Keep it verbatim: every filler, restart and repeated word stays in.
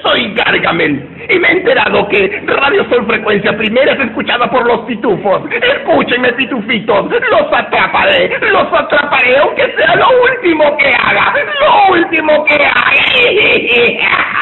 soy Gargamel y me he enterado que Radio Sol Frecuencia Primera es escuchada por los pitufos. Escúchenme, pitufitos, los atraparé, los atraparé aunque sea lo último que haga, lo último que haga.